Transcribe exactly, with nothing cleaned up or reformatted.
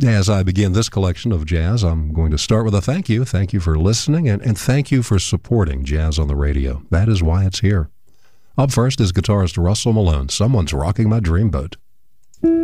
As I begin this collection of jazz, I'm going to start with a thank you. Thank you for listening, and, and thank you for supporting Jazz on the Radio. That is why it's here. Up first is guitarist Russell Malone, Someone's Rocking My Dreamboat.